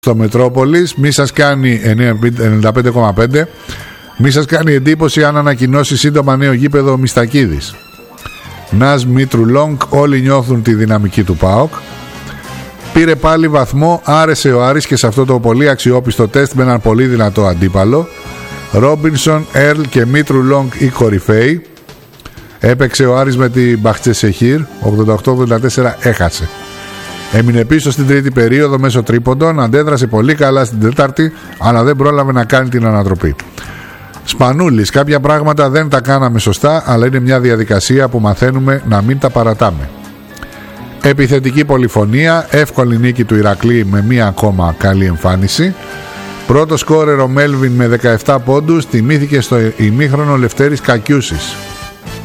στο Μετρόπολης. Μη σας κάνει 95,5. Μη σας κάνει εντύπωση αν ανακοινώσει σύντομα νέο γήπεδο ο Μιστακίδης. Νας Μήτρου Λόγκ, όλοι νιώθουν τη δυναμική του ΠΑΟΚ. Πήρε πάλι βαθμό, άρεσε ο Άρης και σε αυτό το πολύ αξιόπιστο τεστ με έναν πολύ δυνατό αντίπαλο. Ρόμπινσον, Έρλ και Μήτρου Λόγκ οι κορυφαίοι. Έπαιξε ο Άρης με την Μπαχτσεσεχήρ, 88-84 έχασε. Έμεινε πίσω στην τρίτη περίοδο μέσω τρίποντων, αντέδρασε πολύ καλά στην τέταρτη, αλλά δεν πρόλαβε να κάνει την ανατροπή. Σπανούλης, κάποια πράγματα δεν τα κάναμε σωστά, αλλά είναι μια διαδικασία που μαθαίνουμε να μην τα παρατάμε. Επιθετική πολυφωνία, εύκολη νίκη του Ηρακλή με μία ακόμα καλή εμφάνιση. Πρώτο σκόρερ ο Μέλβιν με 17 πόντους, τιμήθηκε στο ημίχρονο Λευτέρης Κακιούσης.